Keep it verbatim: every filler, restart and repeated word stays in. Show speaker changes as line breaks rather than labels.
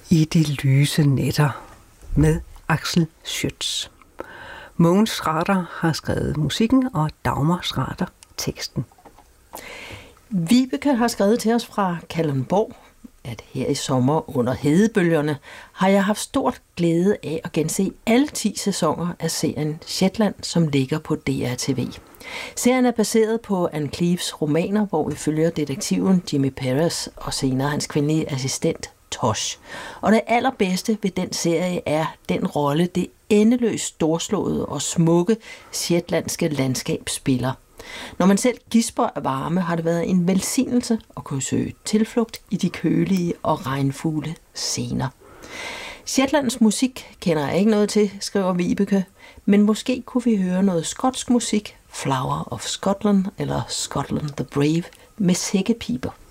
I de lyse nætter med Axel Schütz. Mogens Schrader har skrevet musikken, og Dagmar Schrader teksten.
Vibeke har skrevet til os fra Kalundborg, at her i sommer under hedebølgerne har jeg haft stort glæde af at gense alle ti sæsoner af serien Shetland, som ligger på D R T V. Serien er baseret på Anne Cleeves romaner, hvor vi følger detektiven Jimmy Perez og senere hans kvindelige assistent Tosh. Og det allerbedste ved den serie er den rolle, det endeløst storslåede og smukke shetlandske landskab spiller. Når man selv gisper af varme, har det været en velsignelse at kunne søge tilflugt i de kølige og regnfulde scener. Shetlands musik kender jeg ikke noget til, skriver Vibeke, men måske kunne vi høre noget skotsk musik, Flower of Scotland eller Scotland the Brave, med sækkepiber.